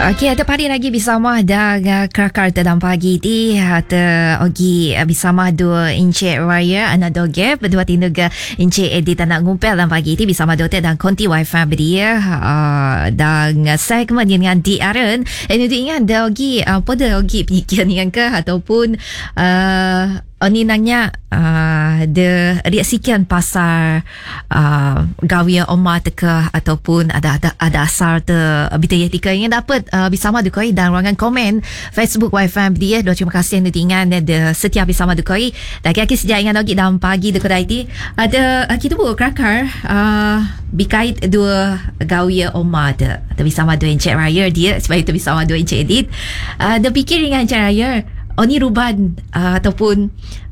Okey, ada pagi lagi bersama dengan Kelakar dalam pagi ti. Ada Ogi bersama dua Encik Raya anak dogep, berdua tindaga Encik Edit anak ngumpel dalam pagi ti bersama Dr. dan Konti Wi-Fi beria dan segmen dengan di Aaron. Ini ingat ada Ogi pada Ogi pikir dengan ke ataupun ni nanya ada reaksikan pasal gawia Omar teka ataupun ada asal te bitaya tika yang dapat bersama dukoi dan ruangan komen Facebook Wi-Fi dia. Terima kasih yang ditingan ada setiap bersama dukoi. Dan kaki sejak ingat lagi dalam pagi dekat IT ada kita buat Kelakar berkait dua gawia Omar te bersama dua Encik Raya dia sebab itu bersama dua Encik Edit. Ada fikir dengan Encik Raya Oni ruban ataupun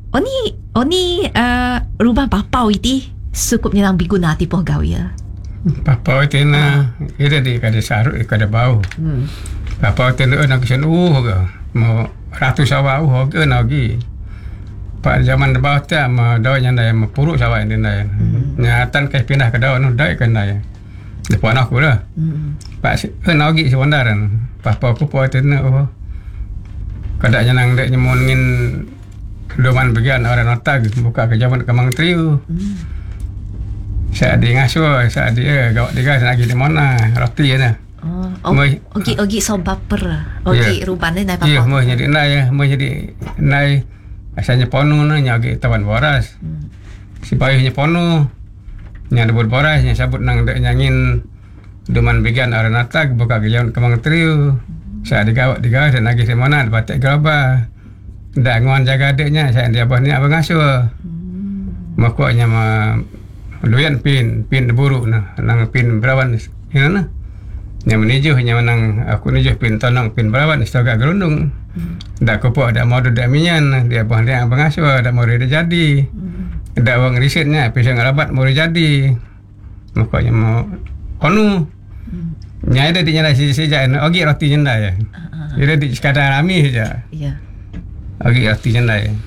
Oni ruban papau iti cukup nyelang biguna tipu gawia. Papau itu na ida di kada sarut kada bau. Papau itu nak kesen ke mau ratus sawah ke lagi. Pak zaman bawah tu ma daun yang dah puruk sawah ini dah. Nyatan kai pindah ke daun nu dai kan dah. Depan aku lah. Pak lagi sebenarnya. Papau ku po itu na kada nang dek nyemongin doman bagian orang notag buka kejaman kemang trio. Saya di ngasuh, saya di gawat diga lagi di mana roti ya. Ogi so baper. Ogi ruban ni nai papa. Ya, mau jadi nai asalnya ponu na nyagi tawan boras. Si payuhnya ponu. Nya debut boras nya sabut nang dek nyangin doman bagian orang notag buka kejaman kemang trio. Saya di gawat diga dan lagi di mana batik gerabah. Dak nguan jaga adiknya saya dia abah ni abang ngasuh. Makanya doyan pin deburu nah nang pin berawan ina yang menuju hanya menang aku menuju pin tonong pin berawan istaga gerundung. Dak kopok dak mau dak minyan dia abah dia abang ngasuh dak mau dia jadi. Dak wang risetnya pisang rabat mau jadi. Makanya mau konu nyai ada di nyala sejak ogi roti nyenda ya. Dia di sekadar rami saja. Ya. Ogi roti nyenda ya.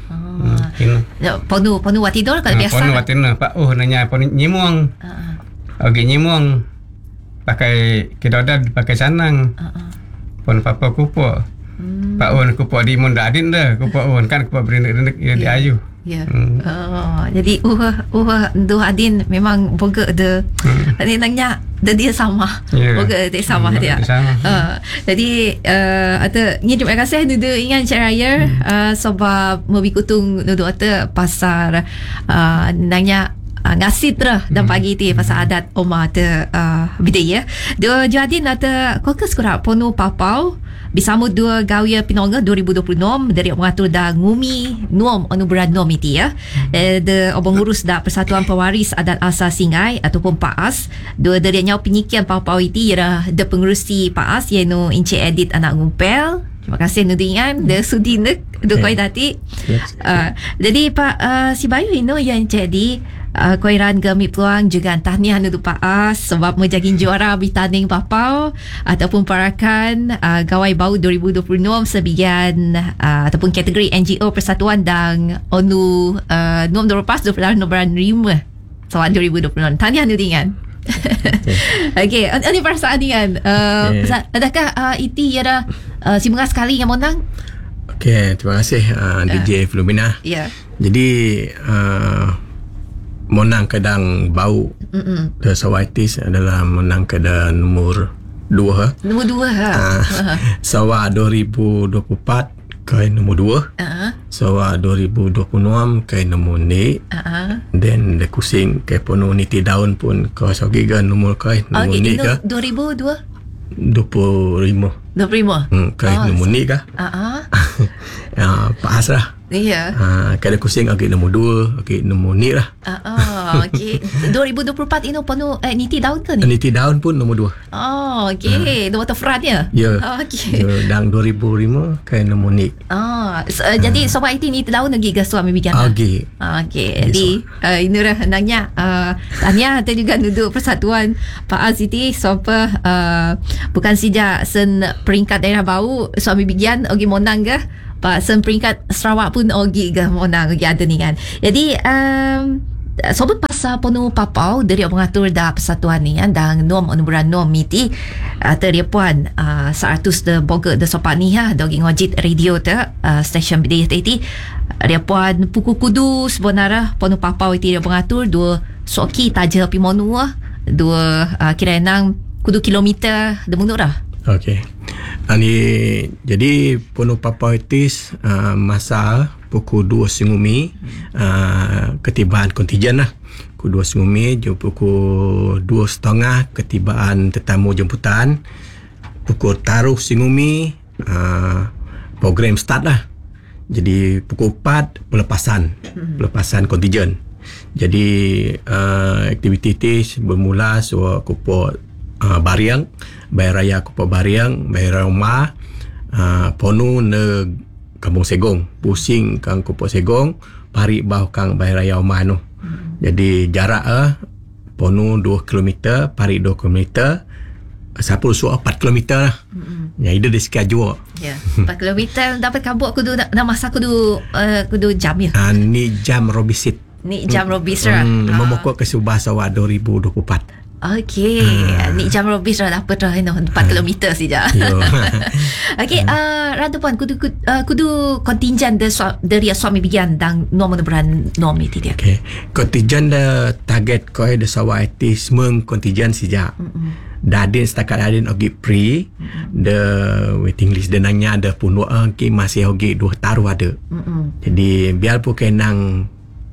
Ponu watidor kalau biasa. Ponu watidor Pak nanya ponu nyimuang. Ogi nyimuang pakai kedodad pakai sanang. Pon papa kupo. Pak kupo di munda adin dah. Kupo kan kupo berindik di ayu. Ya. Jadi dua adin memang boga de. Ni nanya dia sama. Boga dia sama dia. Jadi ada ni terima kasih nudu ingat Encik Raya sebab membikutung nudu ata pasal nanya ngasit lah dan pagi ti pasal adat Omar te bidaya. Dia jadi nata kokas kurang ponu papau bersama dua gawia pinonga 2026 dari mengatur dah ngumi nom anu beradnom iti ya. De obong urus dah Persatuan Pewaris Adat Asal Singai ataupun PAAS. Dua dari nyau penyikian papau iti ialah de pengurusi PAAS iaitu Encik Edit anak ngumpel. Terima kasih nudingan de sudi nek dukoi dati. Jadi Pak si Bayu ino yang jadi koiran gemi peluang juga tahniah nudu PAAS sebab menjadi juara bertanding papau ataupun parakan gawai bau 2026 sebagian ataupun kategori NGO Persatuan dan ONU nom lepas 25 November 5 tahun 2026. Tahniah nudingan. Okey, ini perasaan dengan adakah iti ada semoga sekali yang menang? Okey, terima kasih DJ Flumina. Ya. Jadi menang kadang bau The Sawaitis adalah menang kadang nomor 2. Nombor 2 Sawa 2024 kai nombor 2. Sawa 2026 kai nombor ni. Then the kusing kai pono niti daun pun kau sogiga nombor kai nombor ni ka 2002 25 kai nombor ni ka Paas lah. Iya. Kada kusing okey nombor 2, okey nombor ni lah. Okey. 2024 ini penuh niti daun ke ni? Niti daun pun nombor 2. Okey. Nombor terfront ya? Ya. Okey. Dan 2005 kan nombor ni. Jadi sobat IT niti daun lagi ke suami bijan. Okey. Jadi ini dah nanya tanya atau juga duduk Persatuan PAAS Siti sopa bukan sejak sen peringkat daerah bau suami bijan ogi monang ke? Pak sen peringkat Sarawak pun ogi ke monang ogi ada ni kan. Jadi Sobat pasal penuh papau dari mengatur dah persatuan ni dan nom anugerah nom miti atau dia puan 100 de boga de sopan ni dogi ngojit radio stesen bidaya tadi dia puan pukul kudu sebenarnya ponu papau itu dia pengatur dua soki taja pi monu dua kira enang kudu kilometer de mundur okey ani jadi ponu papau itu masa pukul 2 singumi ketibaan kontijen pukul 2 singumi jam pukul 2.30 ketibaan tetamu jemputan pukul taruh singumi program start jadi pukul 4 pelepasan kontijen jadi aktiviti itu bermula kupo Bariang Bayar Raya kupo Bariang Bayar Rumah ponu ne Kampung Segong pusing kang kupo Segong pari bau kang Bayar Raya Rumah jadi jarak ponu 2 km pari 2 km siapa suruh 4 km lah yang ide di sekitar jua 4 km dapat kabut kudu nak masa kudu jam ya ni jam robisit ni jam robis memokok ke Subasa 2024 okey ni jam robis dapat 4 km saja okey ratu puan kudu kontinjen dari suami bigan dan nom beran nom itu dia okey kontinjen target kau de sawa itu semua kontinjen saja dadin setakat dadin ogi pre the waiting list denangnya ada pun masih ogi 2 taruh ada jadi biar pun kenang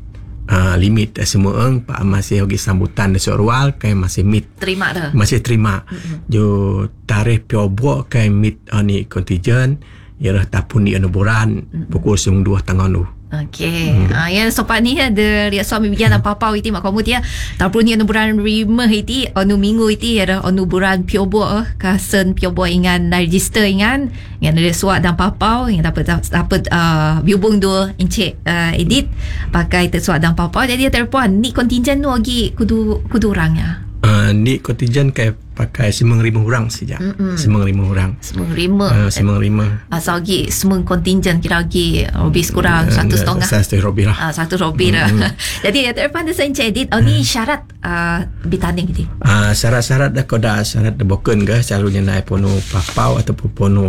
limit semua pak masih ogi sambutan de sorual kai masih meet terima dah masih terima jo tarikh piobo kai meet ni kontijen ialah tapun di anuburan pukul 2 tangan tu okey yang sopan ni ada dia suami bijan apa-apa itu mak kamu dia tapun ni anuburan rima itu anu minggu itu ada anuburan piobo kasen piobo ingan register ingan yang ada suat dan papau yang dapat biubung 2 encik edit pakai tersuat dan papau jadi terpuan ni kontinjen tu lagi kudu orangnya ni kontinjen kayak pakai 9,000 orang saja 9,000 orang 9,000 asal lagi semua kontinjen kira lagi lebih kurang 1.5 lebih lah 1 lebih lah jadi terpuan tu saya edit ni syarat bertanding gitu syarat-syarat dah kau dah syarat dah bukan ke selalunya naik pono papau ataupun pono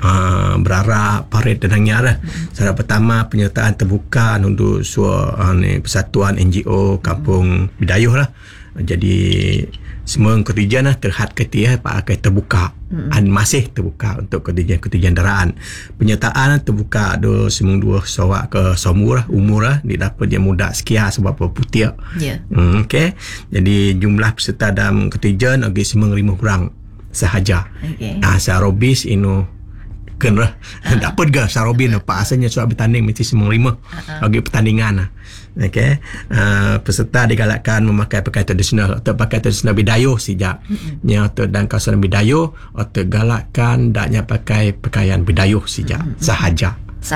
berara parit dan hanya syarat pertama penyertaan terbuka untuk persatuan NGO Kampung Bidayuh lah jadi semua kontijen terhad ketia pakai terbuka masih terbuka untuk kontijen daraan penyertaan terbuka do semua 2 sawak ke somur umur didapat dia muda sekian sebab putih okey jadi jumlah peserta dalam kontijen lagi 9,000 orang sahaja sarobis inu kenlah dapat ke sarobin apa asalnya soal bertanding mesti 9,000 bagi pertandingan okey peserta digalakkan memakai pakaian tradisional atau pakaian tradisional Bidayuh saja yang atau dan kawasan Bidayuh atau galakkan daknya pakai pakaian Bidayuh saja sahaja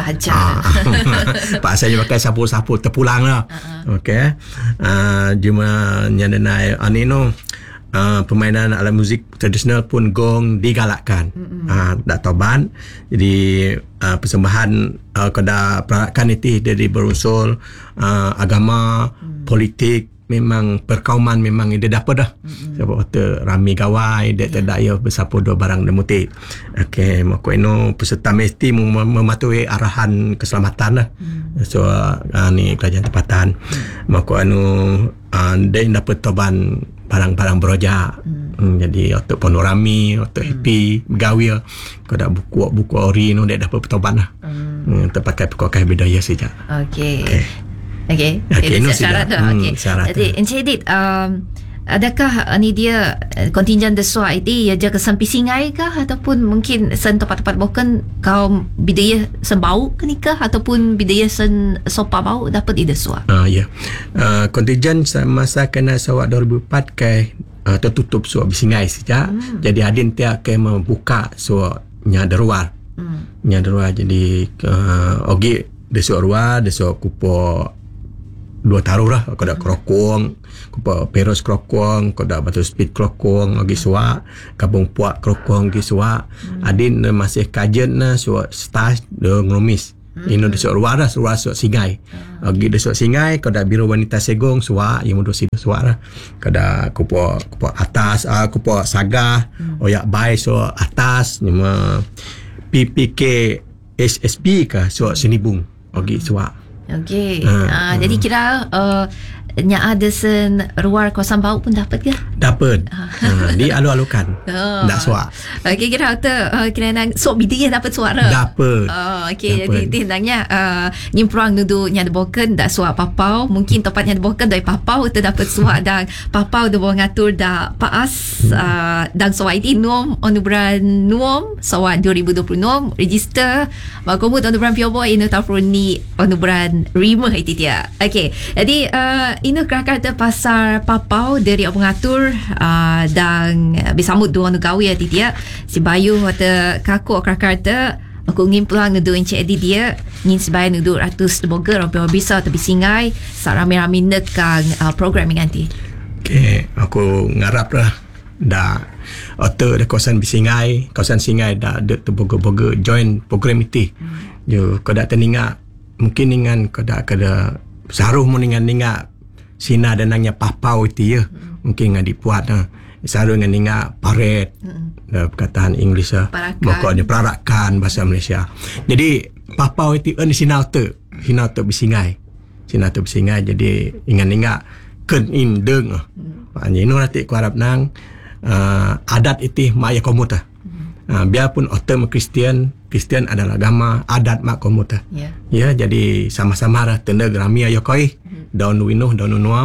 pak saya pakai sapu-sapu terpulang lah okey cuma nyandenai anino permainan alat muzik tradisional pun gong digalakkan dak toban jadi persembahan kepada perarakan itu dari berunsur agama politik memang perkauman memang dia dapat dah sebab tu rami gawai dia tak ya bersapu dua barang demuti okey mako ino peserta mesti mematuhi arahan keselamatan lah so ni kerajaan tempatan mako dia dapat toban barang-barang beroja jadi untuk panorami untuk happy gawil kau dah buku ori dia dapat pertoban lah terpakai pakai budaya saja okey itu syarat tu jadi Encik Edit adakah ni dia kontinjen desua ini ia jaga sampai singai kah ataupun mungkin sen tempat-tempat bukan kaum bidaya sembau ke nikah ataupun bidaya sen sopa bau dapat idesua kontinjen masa kena sawak 2004 kai tertutup suap singai saja jadi adin tiak kai membuka suap nyadarwar jadi ogi desuak ruar desuak kupo 2 taruh lah kau dah krokong kau peros krokong kau dah batu speed krokong lagi suak kabung puak krokong lagi suak adin masih kajian na suak stas de ngerumis Ino desok ruara sok singai. Ogi desok singai kada biro wanita segong suak yang mudo sido suak lah. Kada kupo atas kupo saga oyak bai so atas nima PPK SSB ka so sinibung ogi suak. Okey. Jadi kira nya ada sen ruar kawasan bau pun dapat ke? Dapat. Di alu-alukan. Tak suak. Okey, kira kira nang sok bidi dapat suara. Dapat. Okey, jadi tindangnya nyimprang nudu nya boken dak suak papau, mungkin topatnya boken doi papau tu dapat suak dan papau do ngatur dak paas dan suak itu nom onubran nom suak 2026 register makomut onubran pioboy ino tahun ni onubran rima itu dia. Okey. Jadi ini kata pasar papau dari pengatur dan bersambut dua gawi ya dia si Bayu kata kaku kata aku ingin pulang nudu encik di dia ingin sebayar nudu ratus boger apa bisa tapi singai sarami-rami nekang programming nanti. Okey, aku ngarap lah dah otor de kawasan Singai dah de boger join program itu. Jo kada teninga mungkin dengan kada saruh meninga Sina dan nanya papau itu ya. Mungkin ngadi puat saruh dengan ninga paret. Perkataan Inggeris makanya perarakan bahasa Malaysia. Jadi papau itu sina tu bisingai. Sina tu bisingai jadi ingan ken indeng. Maknanya ino nanti ku harap nang adat itu maya komuta. Biarpun otom Kristian adalah agama adat mak komuta. Ya, jadi sama-sama lah tenda gramia yokoi. Daun nuam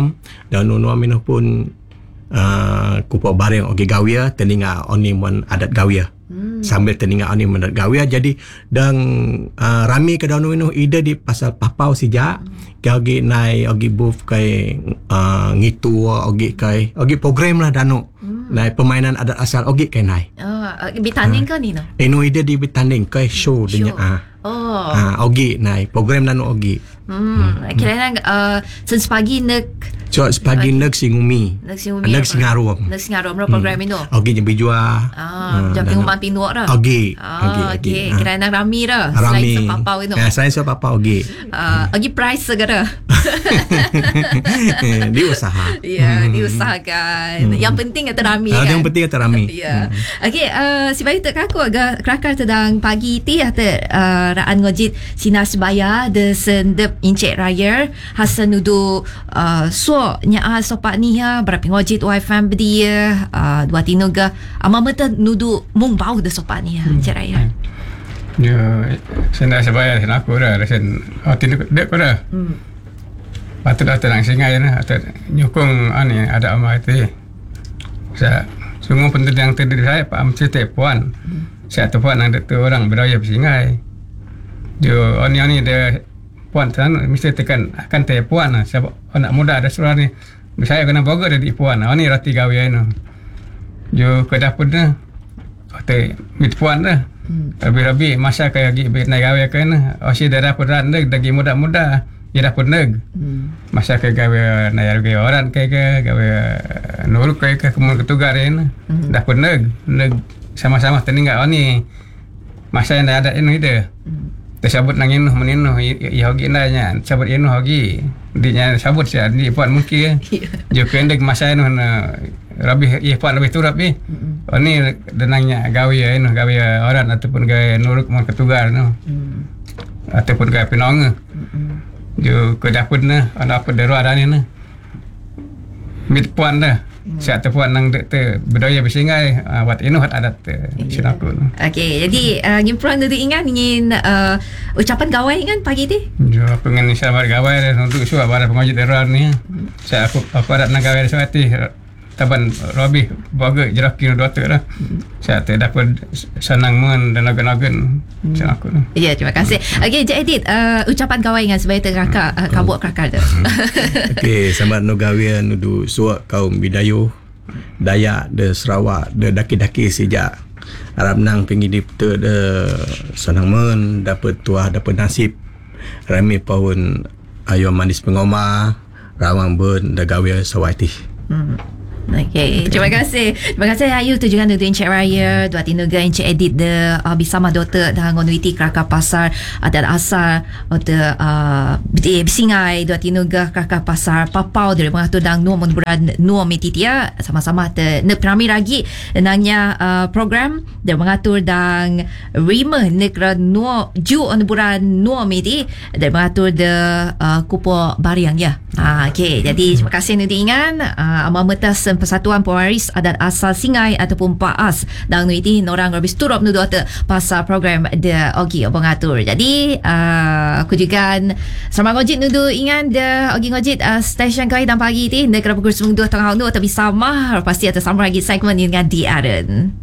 ino pun kupo bareng oge gawia teninga oni mon adat gawia. Sambil teninga oni mon adat gawia jadi dang rami ke daun ino ide di pasal papau sija oge nai oge buf kai ngitu oge program lah dano. Nai permainan adat asal oge kai nai. Bitanding kan ino? Ino ide di bitanding kai show denya oge nai program dano oge. Kira sen sepagi nek sepagi nek singumi nek singarom program ino oge jembi jua jam pengumuman pinduak dah oge kira nak rami dah selain sepapau ino selain sepapau oge price segera diusaha diusahakan yang penting kata rami kan yang penting kata rami okey sebab itu aku agak kerakar tentang pagi ti kata raan ngojit sinar sebaya de sendep Encik Raya Hasan nudu nya sopak ni ya berapa ngojit YFM dia dua tinoga mata nudu mung bau de sopak ni ya Encik Raya. Ya saya sebaya sen aku dah sen tinuk dek ko dah. Patut dah tenang singai na atau nyukung ani ada amat itu. Saya sungguh penting yang terdiri saya Pak Amci puan. Saya tu puan ada tu orang beraya singai. Jo ani dia puan sana mesti tekan akan puan sebab anak muda ada suara ni saya kena boga dari puan ni rati gawe ino jo ke dapur dah ate mit puan dah lebih masa kayak gi naik gawe kan osi dari dapur dah dagi muda-muda di dapur neg masa kayak gawe naik gawe orang kayak gawe nuruk kayak kemun ketugar ini dapur neg sama-sama teninga ni masa yang ada ino ide tersabut nangin menino hogi nanya sabut ino hogi dinya sabut sia di puan mungkin jo pendek masa ino rabi puan lebih turap oni denangnya gawe ino gawe orang ataupun gawe nuruk mon ketugar no ataupun gawe pinong jo ke dapur na ana apa dero ada ni na mit puan dah saya tepuan nang te budaya bersingai wat ino hat adat sinaku. Okey, jadi ngimprang tu ingat ingin ucapan gawai kan pagi ni? Jo pengen sabar gawai untuk suap bara pengajit error ni. Saya aku adat nang gawai sewati taban Robi baga jerak kilo 2 dah. Saya tak dapat senang men dan lagan-lagan sinaku. Ya, terima kasih. Okey, Cik Edit, ucapan gawai dengan sebagai kakak kabut kakak tu. Okey, selamat no gawai nudu suak kaum Bidayu Dayak de Sarawak de daki-daki sejak harap nang pengidip tu de senang men dapat tuah dapat nasib rami paun ayo manis pengoma rawang ben de gawai sawati. Okay. Terima kasih Ayu tujuan untuk Encik Raya dua tinuga Encik Edit de bersama Dr. dan Ngonuiti Kelakar Pasar dan asal Dr. Bisingai dua tinuga Kelakar Pasar Papau dari mengatur dan nuo menuburan nuo metitia sama-sama ne perami lagi nangnya program dan mengatur dan rima negara nuo ju menuburan nuo meti dan mengatur de kupo bariang ya. Okay. Jadi terima kasih nutingan Amametas Persatuan Pewaris Adat Asal Singai ataupun PAAS dan nuiti orang lebih turut menudut pasal program de Ogi Obongatur. Jadi aku juga sama ngojit nudu ingat de Ogi ngojit stesen kau dan pagi ti negara pukul 2 tengah nu tapi sama pasti ada sama lagi segmen dengan di Aren.